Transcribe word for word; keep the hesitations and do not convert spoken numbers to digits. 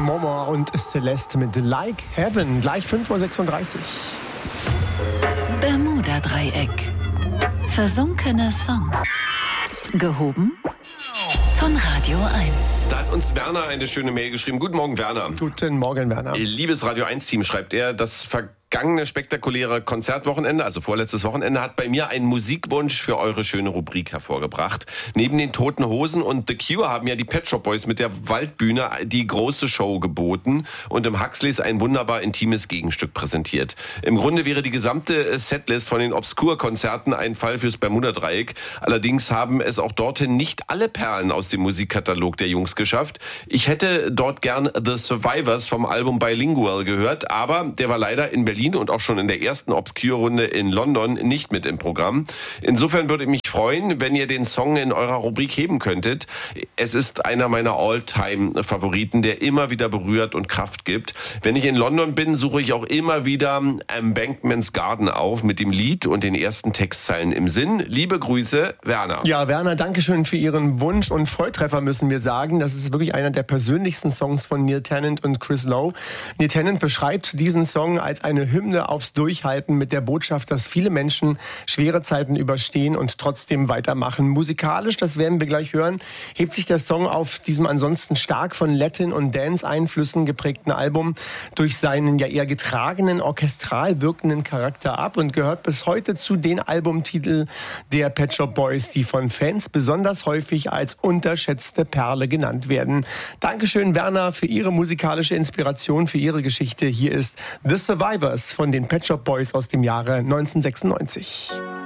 Momo und Celeste mit Like Heaven. Gleich fünf Uhr sechsunddreißig. Bermuda-Dreieck. Versunkene Songs. Gehoben von Radio eins. Da hat uns Werner eine schöne Mail geschrieben. Guten Morgen, Werner. Guten Morgen, Werner. Liebes Radio eins Team, schreibt er, das vergangene spektakuläre Konzertwochenende, also vorletztes Wochenende, hat bei mir einen Musikwunsch für eure schöne Rubrik hervorgebracht. Neben den Toten Hosen und The Cure haben ja die Pet Shop Boys mit der Waldbühne die große Show geboten und im Huxleys ein wunderbar intimes Gegenstück präsentiert. Im Grunde wäre die gesamte Setlist von den Obskur-Konzerten ein Fall fürs Bermuda-Dreieck. Allerdings haben es auch dorthin nicht alle Perlen aus dem Musikkatalog der Jungs geschafft. Ich hätte dort gern The Survivors vom Album Bilingual gehört, aber der war leider in Berlin und auch schon in der ersten Obscure-Runde in London nicht mit im Programm. Insofern würde ich mich freuen, wenn ihr den Song in eurer Rubrik heben könntet. Es ist einer meiner All-Time-Favoriten, der immer wieder berührt und Kraft gibt. Wenn ich in London bin, suche ich auch immer wieder Embankment's Garden auf mit dem Lied und den ersten Textzeilen im Sinn. Liebe Grüße, Werner. Ja, Werner, danke schön für Ihren Wunsch und Volltreffer, müssen wir sagen. Das ist wirklich einer der persönlichsten Songs von Neil Tennant und Chris Lowe. Neil Tennant beschreibt diesen Song als eine Hymne aufs Durchhalten mit der Botschaft, dass viele Menschen schwere Zeiten überstehen und trotzdem weitermachen. Musikalisch, das werden wir gleich hören, hebt sich der Song auf diesem ansonsten stark von Latin- und Dance-Einflüssen geprägten Album durch seinen ja eher getragenen, orchestral wirkenden Charakter ab und gehört bis heute zu den Albumtiteln der Pet Shop Boys, die von Fans besonders häufig als unterschätzte Perle genannt werden. Dankeschön, Werner, für Ihre musikalische Inspiration, für Ihre Geschichte. Hier ist The Survivors von den Pet Shop Boys aus dem Jahre neunzehnhundertsechsundneunzig.